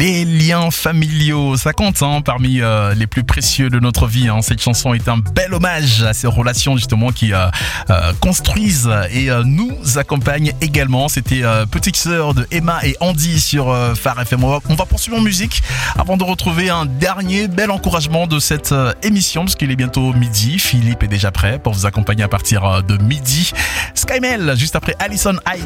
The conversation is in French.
Les liens familiaux, ça compte parmi les plus précieux de notre vie. Cette chanson est un bel hommage à ces relations justement qui construisent et nous accompagnent également. C'était Petite Sœur de Emma et Andy sur Phare FM. On va poursuivre en musique avant de retrouver un dernier bel encouragement de cette émission parce qu'il est bientôt midi. Philippe est déjà prêt pour vous accompagner à partir de midi. Skymel, juste après Alison High.